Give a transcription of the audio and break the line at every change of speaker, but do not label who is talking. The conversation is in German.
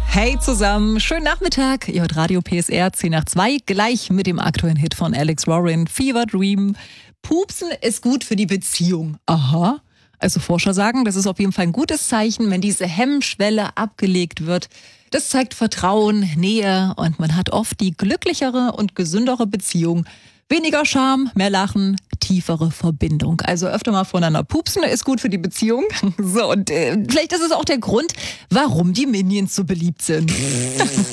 Hey zusammen, schönen Nachmittag. Ihr hört Radio PSR 10 nach 2, gleich mit dem aktuellen Hit von Alex Warren, Fever Dream. Pupsen ist gut für die Beziehung. Aha. Also Forscher sagen, das ist auf jeden Fall ein gutes Zeichen, wenn diese Hemmschwelle abgelegt wird. Das zeigt Vertrauen, Nähe und man hat oft die glücklichere und gesündere Beziehung. Weniger Scham, mehr Lachen, tiefere Verbindung. Also öfter mal voneinander pupsen ist gut für die Beziehung. So, und vielleicht ist es auch der Grund, warum die Minions so beliebt sind.